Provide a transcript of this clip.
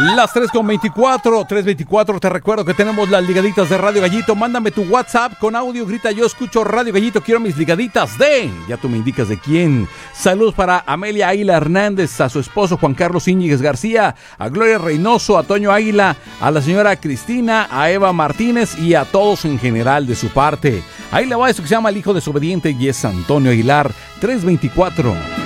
Las 3:24, 3:24, te recuerdo que tenemos las ligaditas de Radio Gallito. Mándame tu WhatsApp con audio, grita yo escucho Radio Gallito, quiero mis ligaditas de... Ya tú me indicas de quién. Saludos para Amelia Águila Hernández, a su esposo Juan Carlos Íñiguez García, a Gloria Reynoso, a Toño Águila, a la señora Cristina, a Eva Martínez y a todos en general de su parte. Ahí le va eso que se llama El Hijo Desobediente y es Antonio Aguilar, 3:24.